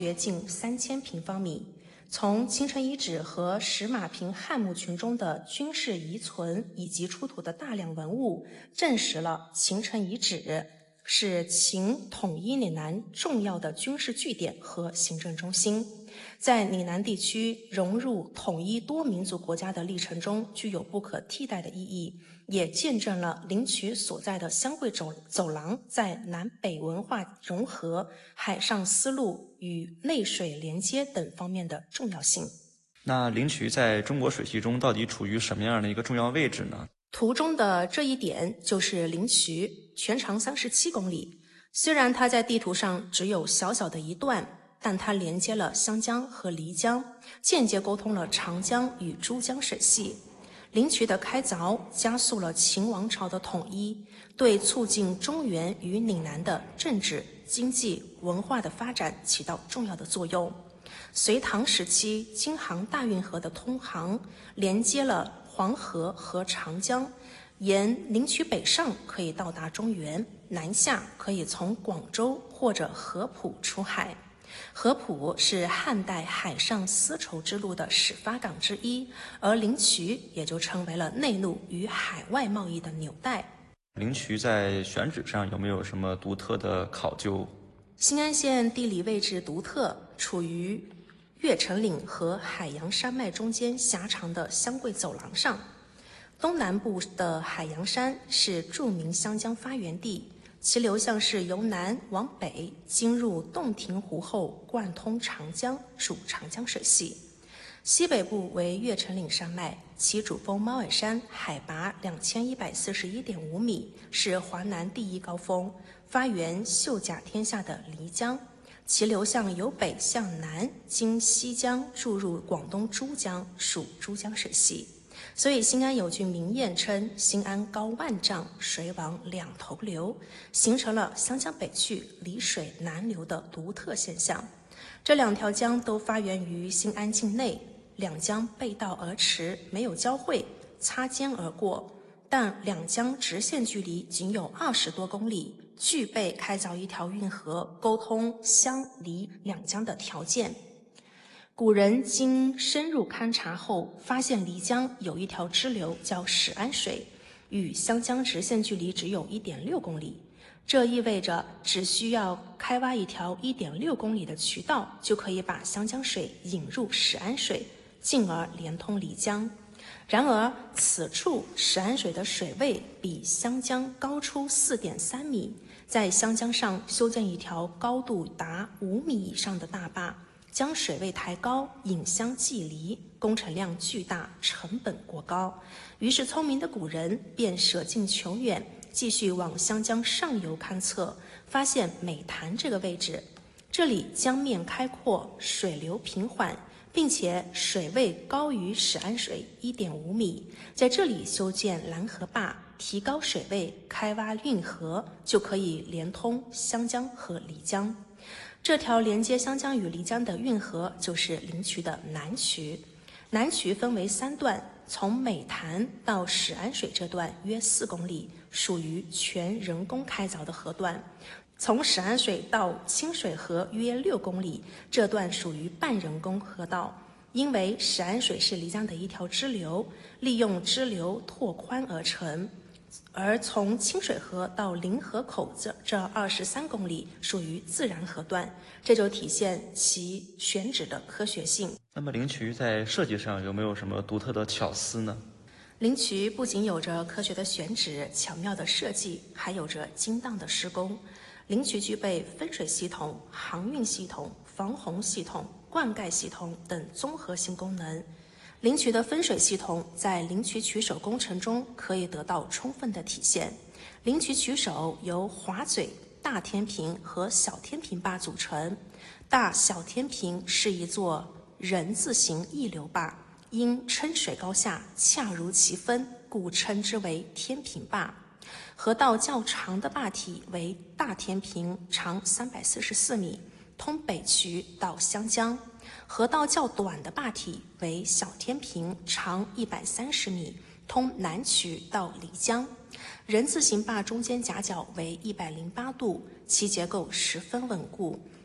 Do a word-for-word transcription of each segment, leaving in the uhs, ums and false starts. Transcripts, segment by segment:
约近三千平方米。从青城遗址和石马坪汉墓群中的军事遗存以及出土的大量文物，证实了秦城遗址是秦统一岭南重要的军事据点和行政中心，在岭南地区融入统一多民族国家的历程中具有不可替代的意义，也见证了灵渠所在的湘桂走走廊在南北文化融合、海上丝路与内水连接等方面的重要性。 那灵渠在中国水系中到底处于什么样的一个重要位置呢？ 图中的这一点就是灵渠，全长三十七公里。虽然它在地图上只有小小的一段，但它连接了湘江和漓江，间接沟通了长江与珠江水系。灵渠的开凿加速了秦王朝的统一，对促进中原与岭南的政治、经济、文化的发展起到重要的作用。隋唐时期，京杭大运河的通航连接了黄河和长江，沿灵渠北上可以到达中原，南下可以从广州或者合浦出海。合浦是汉代海上丝绸之路的始发港之一，而灵渠也就成为了内陆与海外贸易的纽带。 灵渠在选址上有没有什么独特的考究？ 新安县地理位置独特，处于越城岭和海洋山脉中间狭长的湘桂走廊上。东南部的海洋山是著名湘江发源地，其流向是由南往北经入洞庭湖后贯通长江，属长江水系。西北部为越城岭山脉，其主峰猫耳山海拔两千一百四十一点五米，是华南第一高峰，发源秀甲天下的漓江。其流向由北向南，经西江注入广东珠江，属珠江水系。所以新安有句名谚称新安高万丈，水往两头流，形成了湘江北去，离水南流的独特现象。这两条江都发源于新安境内，两江背道而驰，没有交汇，擦肩而过，但两江直线距离仅有二十多公里，具备开凿一条运河沟通湘漓两江的条件。古人经深入勘察后，发现漓江有一条支流叫始安水，与湘江直线距离只有 一点六公里。这意味着只需要开挖一条 一点六公里的渠道，就可以把湘江水引入始安水，进而连通漓江。然而此处始安水的水位比湘江高出 四点三米，在湘江上修建一条高度达五米以上的大坝，将水位抬高，引湘济漓，工程量巨大，成本过高。于是聪明的古人便舍近求远，继续往湘江上游勘测，发现美潭这个位置，这里江面开阔，水流平缓，并且水位高于始安水 一点五米，在这里修建拦河坝，提高水位，开挖运河，就可以连通湘江和漓江。这条连接湘江与漓江的运河就是灵渠的南渠。南渠分为三段，从美潭到始安水这段约四公里，属于全人工开凿的河段。从始安水到清水河约六公里，这段属于半人工河道。因为始安水是漓江的一条支流，利用支流拓宽而成。而从清水河到临河口这这二十三公里属于自然河段，这就体现其选址的科学性。 那么灵渠在设计上有没有什么独特的巧思呢？ 灵渠不仅有着科学的选址、巧妙的设计，还有着精当的施工。灵渠具备分水系统、航运系统、防洪系统、灌溉系统等综合性功能。灵渠的分水系统在灵渠渠首工程中可以得到充分的体现。灵渠渠首由华嘴、大天平和小天平坝组成，大小天平是一座人字形溢流坝，因撑水高下恰如其分，故称之为天平坝。河道较长的坝体为大天平，长三百四十四米，通北渠到湘江；河道较短的坝体为小天平，长一百三十米，通南渠到漓江。人字形坝中间夹角为一百零八度，其结构十分稳固。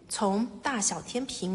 从大小天平